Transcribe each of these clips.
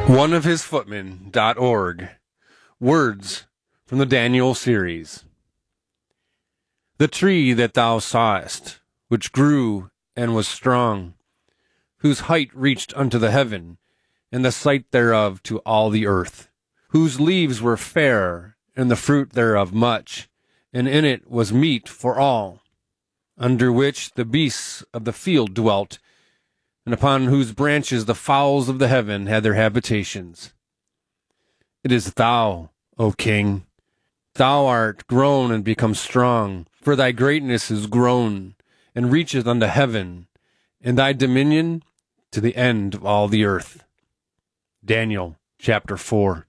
oneofhisfootmen.org. Words from the Daniel series. The tree that thou sawest, which grew and was strong, whose height reached unto the heaven, and the sight thereof to all the earth, whose leaves were fair, and the fruit thereof much, and in it was meat for all, under which the beasts of the field dwelt, and upon whose branches the fowls of the heaven had their habitations. It is thou, O King. Thou art grown and become strong, for thy greatness is grown, and reacheth unto heaven, and thy dominion to the end of all the earth. Daniel chapter 4.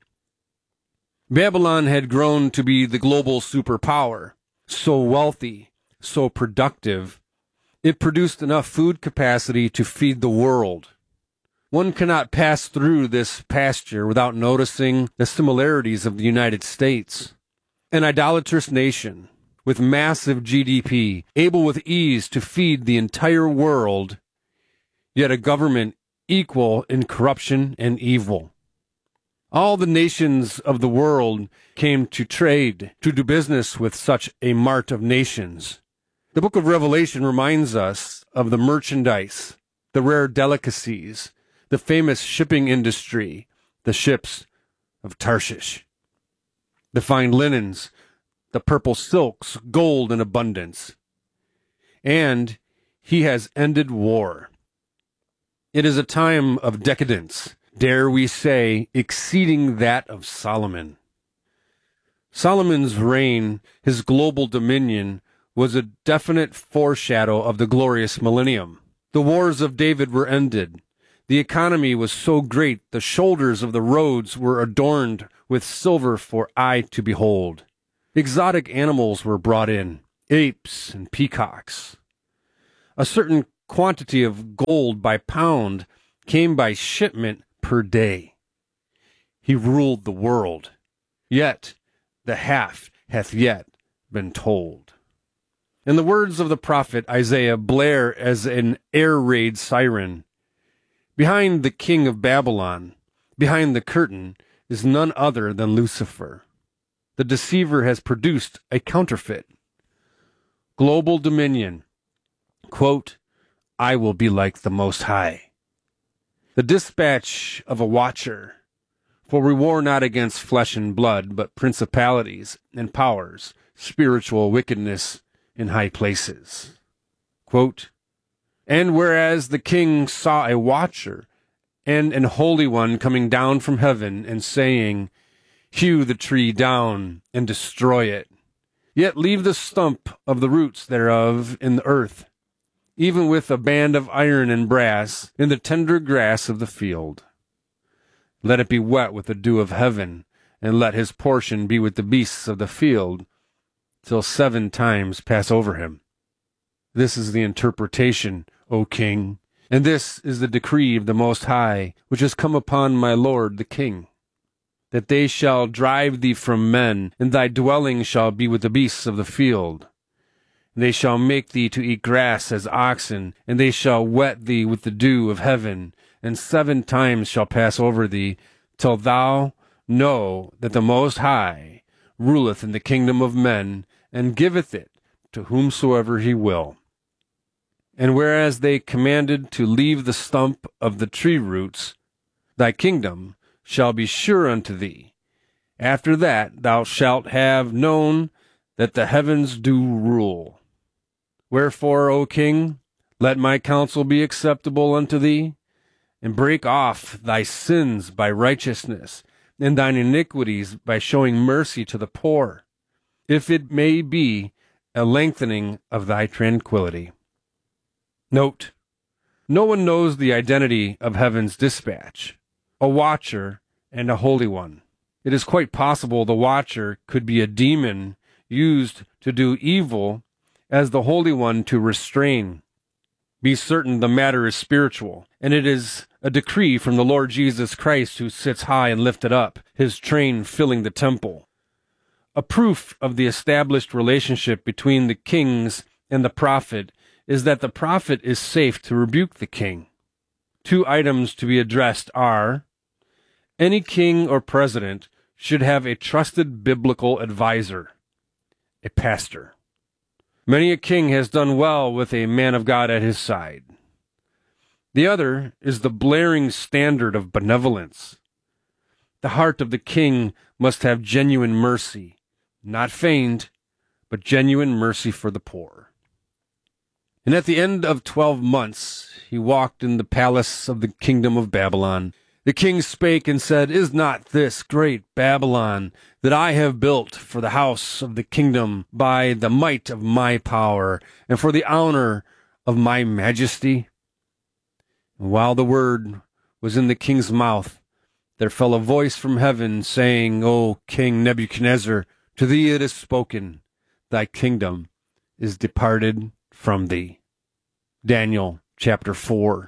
Babylon had grown to be the global superpower, so wealthy, so productive, it produced enough food capacity to feed the world. One cannot pass through this pasture without noticing the similarities of the United States. An idolatrous nation with massive GDP, able with ease to feed the entire world, yet a government equal in corruption and evil. All the nations of the world came to trade, to do business with such a mart of nations. The book of Revelation reminds us of the merchandise, the rare delicacies, the famous shipping industry, the ships of Tarshish, the fine linens, the purple silks, gold in abundance. And he has ended war. It is a time of decadence, dare we say, exceeding that of Solomon. Solomon's reign, his global dominion, was a definite foreshadow of the glorious millennium. The wars of David were ended. The economy was so great the shoulders of the roads were adorned with silver for eye to behold. Exotic animals were brought in, apes and peacocks. A certain quantity of gold by pound came by shipment per day. He ruled the world, yet the half hath yet been told. And the words of the prophet Isaiah blare as an air raid siren. Behind the king of Babylon, behind the curtain, is none other than Lucifer. The deceiver has produced a counterfeit. Global dominion. Quote, I will be like the Most High. The dispatch of a watcher. For we war not against flesh and blood, but principalities and powers, spiritual wickedness in high places. Quote, and whereas the king saw a watcher and an holy one coming down from heaven and saying, hew the tree down and destroy it, yet leave the stump of the roots thereof in the earth, even with a band of iron and brass in the tender grass of the field. Let it be wet with the dew of heaven, and let his portion be with the beasts of the field, till 7 times pass over him. This is the interpretation, O king, and this is the decree of the Most High, which has come upon my lord the king, that they shall drive thee from men, and thy dwelling shall be with the beasts of the field. They shall make thee to eat grass as oxen, and they shall wet thee with the dew of heaven, and 7 times shall pass over thee, till thou know that the Most High ruleth in the kingdom of men, and giveth it to whomsoever he will. And whereas they commanded to leave the stump of the tree roots, thy kingdom shall be sure unto thee. After that thou shalt have known that the heavens do rule. Wherefore, O king, let my counsel be acceptable unto thee, and break off thy sins by righteousness, and thine iniquities by showing mercy to the poor, if it may be a lengthening of thy tranquility. Note, no one knows the identity of heaven's dispatch, a watcher and a holy one. It is quite possible the watcher could be a demon used to do evil, as the holy one to restrain. Be certain the matter is spiritual, and it is a decree from the Lord Jesus Christ, who sits high and lifted up, his train filling the temple. A proof of the established relationship between the kings and the prophet is that the prophet is safe to rebuke the king. 2 items to be addressed are Any king or president should have a trusted biblical advisor, a pastor. Many a king has done well with a man of God at his side. The other is the blaring standard of benevolence. The heart of the king must have genuine mercy, not feigned, but genuine mercy for the poor. And at the end of 12 months, he walked in the palace of the kingdom of Babylon. The king spake and said, Is not this great Babylon that I have built for the house of the kingdom by the might of my power and for the honor of my majesty? And while the word was in the king's mouth, there fell a voice from heaven, saying, O King Nebuchadnezzar, to thee it is spoken, thy kingdom is departed from thee. Daniel chapter 4.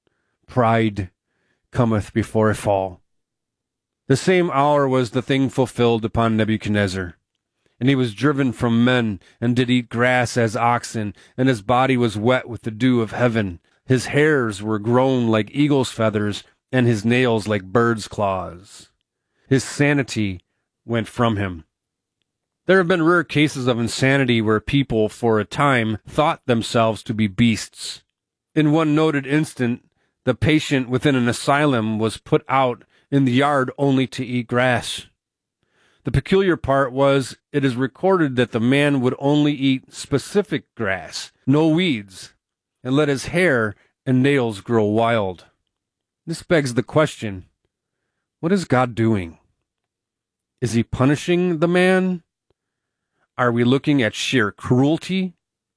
Pride cometh before a fall. The same hour was the thing fulfilled upon Nebuchadnezzar. And he was driven from men, and did eat grass as oxen, and his body was wet with the dew of heaven. His hairs were grown like eagle's feathers, and his nails like bird's claws. His sanity went from him. There have been rare cases of insanity where people, for a time, thought themselves to be beasts. In one noted instant, the patient within an asylum was put out in the yard only to eat grass. The peculiar part was, it is recorded that the man would only eat specific grass, no weeds, and let his hair and nails grow wild. This begs the question, what is God doing? Is he punishing the man? Are we looking at sheer cruelty?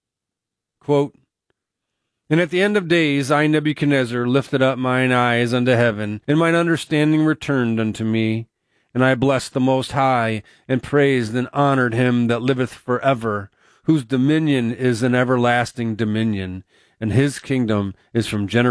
Quote, And at the end of days I, Nebuchadnezzar, lifted up mine eyes unto heaven, and mine understanding returned unto me. And I blessed the Most High, and praised and honored him that liveth forever, whose dominion is an everlasting dominion, and his kingdom is from generation